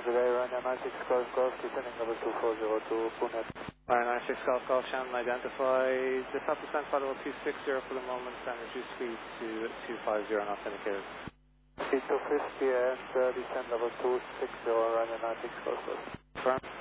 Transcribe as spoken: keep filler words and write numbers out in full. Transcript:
good day, Ryanair nine six Golf Golf, descending level two four zero two, Pune. Ryanair nine six Golf Golf, Shannon identified. Just have to send flight level two six zero for the moment and reduce speed to two five zero knots indicated. Speed two fifty and uh, descend level two six zero, Ryanair nine six Golf Golf. Confirm.